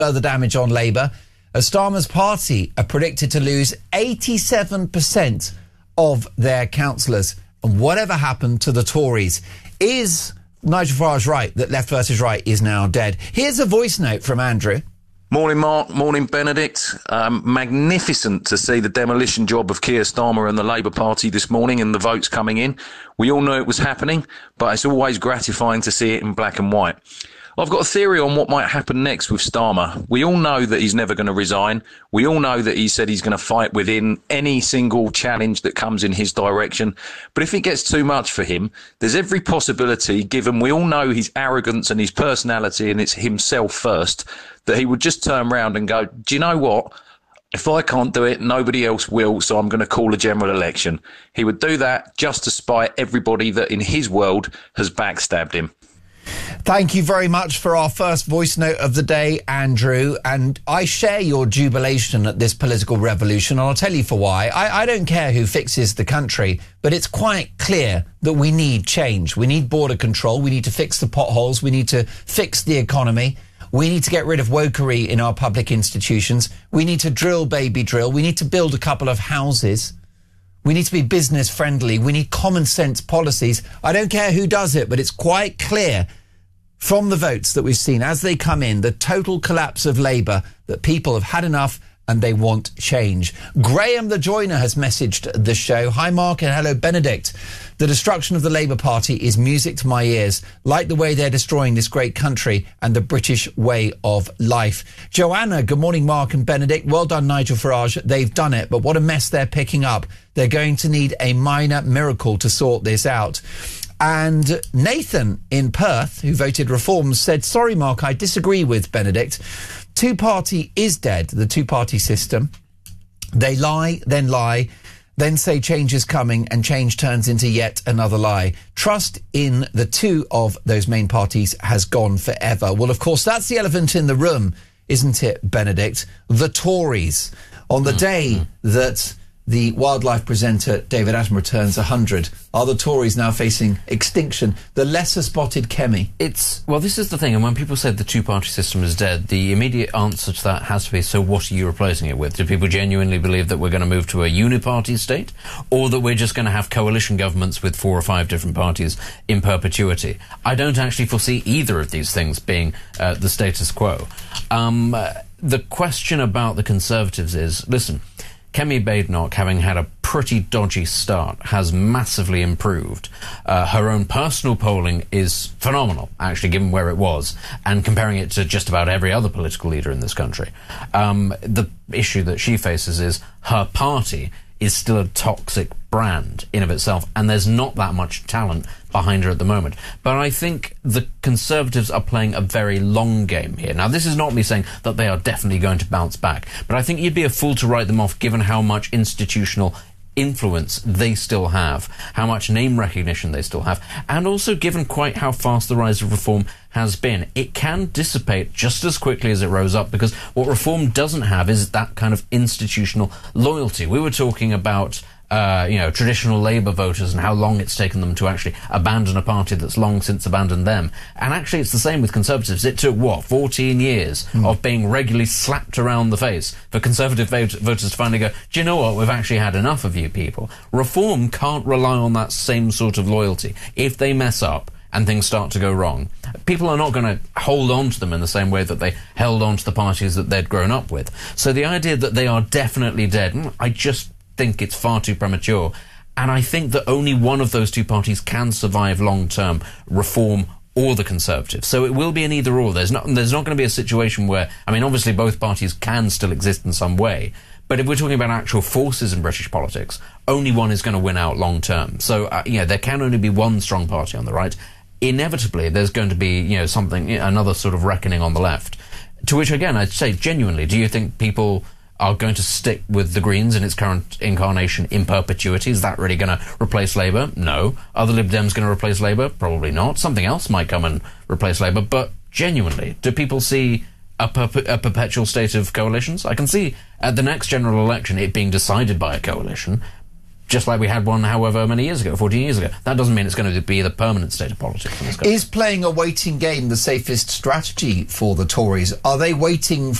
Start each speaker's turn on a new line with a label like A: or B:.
A: further damage on Labour, as Starmer's party are predicted to lose 87% of their councillors. And whatever happened to the Tories? Is Nigel Farage right that Left versus Right is now dead? Here's a voice note from Andrew.
B: Morning, Mark. Morning, Benedict. Magnificent to see the demolition job of Keir Starmer and the Labour Party this morning and the votes coming in. We all knew it was happening, but it's always gratifying to see it in black and white. I've got a theory on what might happen next with Starmer. We all know that he's never going to resign. We all know that he said he's going to fight within any single challenge that comes in his direction. But if it gets too much for him, there's every possibility, given we all know his arrogance and his personality and it's himself first, that he would just turn around and go, do you know what? If I can't do it, nobody else will, so I'm going to call a general election. He would do that just to spite everybody that in his world has backstabbed him.
A: Thank you very much for our first voice note of the day, Andrew. And I share your jubilation at this political revolution, and I'll tell you for why. I don't care who fixes the country, but it's quite clear that we need change. We need border control. We need to fix the potholes. We need to fix the economy. We need to get rid of wokery in our public institutions. We need to drill, baby, drill. We need to build a couple of houses. We need to be business friendly. We need common sense policies. I don't care who does it, but it's quite clear from the votes that we've seen as they come in, the total collapse of Labour, that people have had enough and they want change. Graham the Joiner has messaged the show. Hi, Mark, and hello, Benedict. The destruction of the Labour Party is music to my ears, like the way they're destroying this great country and the British way of life. Joanna, good morning, Mark and Benedict. Well done, Nigel Farage. They've done it, but what a mess they're picking up. They're going to need a minor miracle to sort this out. And Nathan in Perth, who voted Reform, said, sorry, Mark, I disagree with Benedict. Two-party is dead, the two-party system. They lie, then say change is coming, and change turns into yet another lie. Trust in the two of those main parties has gone forever. Well, of course, that's the elephant in the room, isn't it, Benedict? The Tories. On the day that the wildlife presenter David Attenborough turns 100, are the Tories now facing extinction? The lesser spotted Kemi.
C: Well, this is the thing, and when people say the two-party system is dead, the immediate answer to that has to be, so what are you replacing it with? Do people genuinely believe that we're going to move to a uniparty state, or that we're just going to have coalition governments with 4 or 5 different parties in perpetuity? I don't actually foresee either of these things being the status quo. The question about the Conservatives is, listen, Kemi Badenoch, having had a pretty dodgy start, has massively improved. Her own personal polling is phenomenal, actually, given where it was, and comparing it to just about every other political leader in this country. The issue that she faces is her party is still a toxic brand in of itself, and there's not that much talent behind her at the moment. But I think the Conservatives are playing a very long game here. Now, this is not me saying that they are definitely going to bounce back, but I think you'd be a fool to write them off given how much institutional influence they still have, how much name recognition they still have, and also given quite how fast the rise of Reform has been. It can dissipate just as quickly as it rose up, because what Reform doesn't have is that kind of institutional loyalty. We were talking about traditional Labour voters and how long it's taken them to actually abandon a party that's long since abandoned them. And actually it's the same with Conservatives. It took, 14 years of being regularly slapped around the face for Conservative voters to finally go, do you know what, we've actually had enough of you people. Reform can't rely on that same sort of loyalty. If they mess up and things start to go wrong, people are not going to hold on to them in the same way that they held on to the parties that they'd grown up with. So the idea that they are definitely dead, I just think it's far too premature. And I think that only one of those two parties can survive long-term, Reform or the Conservatives. So it will be an either-or. There's not going to be a situation where, obviously both parties can still exist in some way, but if we're talking about actual forces in British politics, only one is going to win out long-term. So, there can only be one strong party on the right. Inevitably, there's going to be, another sort of reckoning on the left. To which, again, I'd say, genuinely, do you think people are going to stick with the Greens in its current incarnation in perpetuity? Is that really going to replace Labour? No. Are the Lib Dems going to replace Labour? Probably not. Something else might come and replace Labour. But genuinely, do people see a perpetual state of coalitions? I can see at the next general election it being decided by a coalition. just like we had one however many years ago, 14 years ago. That doesn't mean it's going to be the permanent state of politics in this country.
A: Is playing a waiting game the safest strategy for the Tories? Are they waiting